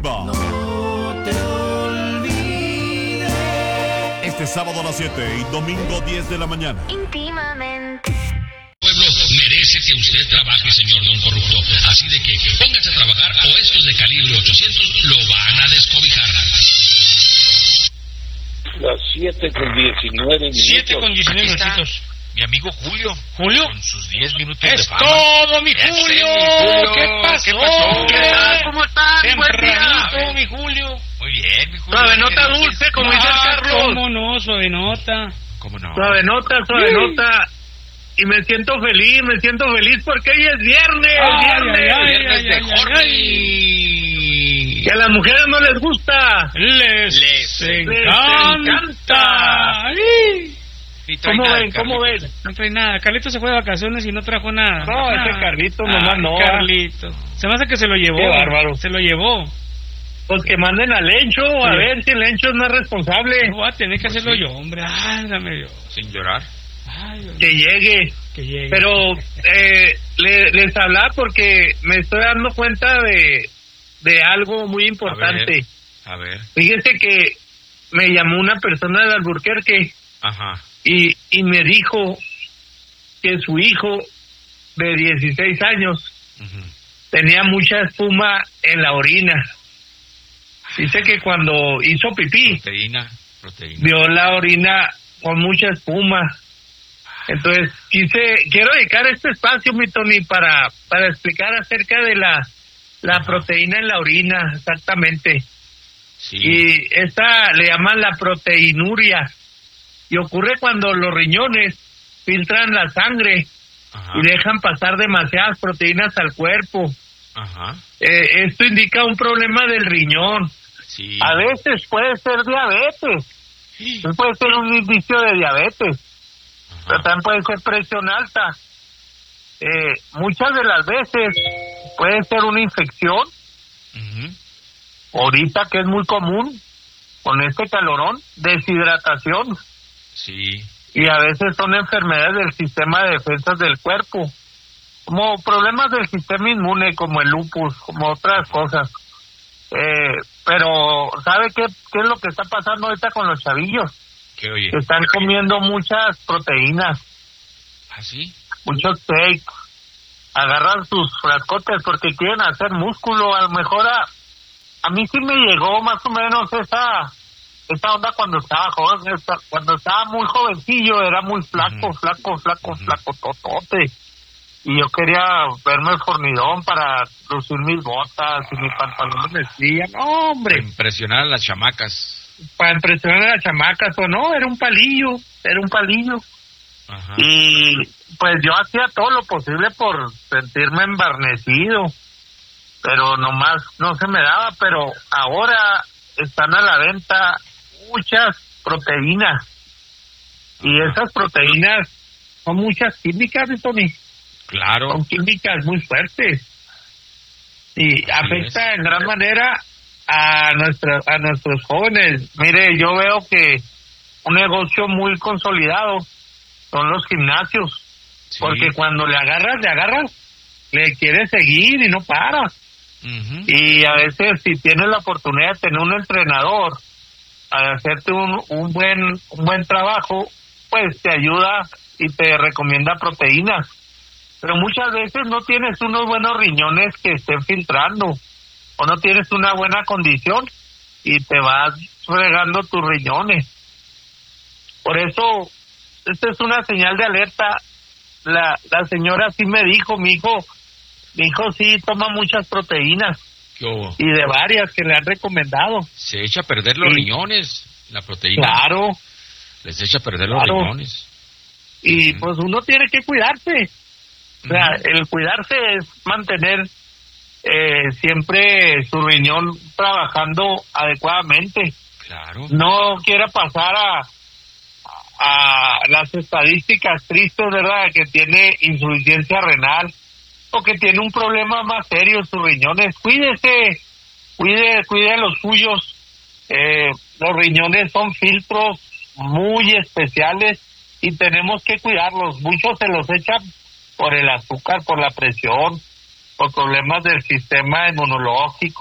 Viva. No te olvides. Este sábado a las 7 y domingo 10 de la mañana. Íntimamente. Pueblo merece que usted trabaje, señor don corrupto. Así de que póngase a trabajar o estos de calibre 800 lo van a descobijar. Las 7:19 minutos. 7:19 minutitos. Mi amigo Julio. ¿Julio? Con sus 10 minutos ¡Es de fama. todo, mi Julio! ¿Qué pasó? ¿Qué pasó? ¿Qué tal? ¿Cómo estás? Tempranito, mi Julio. Muy bien, mi Julio. Suave nota dulce, como dice el Carlos. ¿Cómo no? Suave nota. ¿Cómo no? Suave nota. Y me siento feliz porque hoy es viernes. Viernes de horny. Que a las mujeres no les gusta. Les encanta. Ay. ¿Cómo ven? No trae nada. Carlito se fue de vacaciones y no trajo nada. No, ese Carlito nomás no. Carlito. Se me hace que se lo llevó. Qué bárbaro. Se lo llevó. Pues que manden a Lencho, a ver si el Lencho es más responsable. Voy a tener que hacerlo yo, hombre. Ay, dame Dios. Sin llorar. Ay, Dios. Que llegue. Pero les hablaba porque me estoy dando cuenta de algo muy importante. A ver. Fíjese que me llamó una persona de Alburquerque. Ajá. Y me dijo que su hijo de 16 años tenía mucha espuma en la orina. Dice que cuando hizo pipí Proteína. vio la orina con mucha espuma. Entonces quiero dedicar este espacio, mi Tony, para explicar acerca de la proteína en la orina, exactamente. Sí. Y esta le llaman la proteinuria. Y ocurre cuando los riñones filtran la sangre. Ajá. Y dejan pasar demasiadas proteínas al cuerpo. Ajá. Esto indica un problema del riñón. Sí. A veces puede ser diabetes. Sí. Puede ser un indicio de diabetes. Ajá. Pero también puede ser presión alta. Muchas de las veces puede ser una infección. Ahorita que es muy común con este calorón, deshidratación. Sí. Y a veces son enfermedades del sistema de defensas del cuerpo, como problemas del sistema inmune, como el lupus, como otras cosas. Pero ¿sabe qué es lo que está pasando ahorita con los chavillos? ¿Qué oye? Que están comiendo muchas proteínas. ¿Ah, sí? Muchos steak. Agarran sus frascotes porque quieren hacer músculo. A lo mejor a mí sí me llegó más o menos esa onda cuando estaba joven. Cuando estaba muy jovencillo era muy flaco, totote. Y yo quería verme fornidón para lucir mis botas y mis pantalones de mezclilla. No, hombre. Para impresionar a las chamacas. Para impresionar a las chamacas o no, era un palillo. Ajá. Y pues yo hacía todo lo posible por sentirme embarnecido, pero nomás no se me daba. Pero ahora están a la venta muchas proteínas. Y esas proteínas son muchas químicas, Tony. Claro. Son químicas muy fuertes. Y afecta en gran manera a nuestros jóvenes. Mire, yo veo que un negocio muy consolidado son los gimnasios. Sí. Porque cuando le agarras, le quieres seguir y no paras. Y a veces si tienes la oportunidad de tener un entrenador a hacerte un buen trabajo, pues te ayuda y te recomienda proteínas. Pero muchas veces no tienes unos buenos riñones que estén filtrando, o no tienes una buena condición y te vas fregando tus riñones. Por eso, esta es una señal de alerta. La señora sí me dijo, mi hijo sí toma muchas proteínas. Y de varias que le han recomendado. Se echa a perder los riñones, la proteína. Claro. Les echa a perder los riñones. Y pues uno tiene que cuidarse. O sea, el cuidarse es mantener siempre su riñón trabajando adecuadamente. Claro. No quiera pasar a las estadísticas tristes, ¿verdad? Que tiene insuficiencia renal o que tiene un problema más serio en sus riñones. Cuídese, cuide a los suyos. Los riñones son filtros muy especiales y tenemos que cuidarlos. Muchos se los echan por el azúcar, por la presión, por problemas del sistema inmunológico.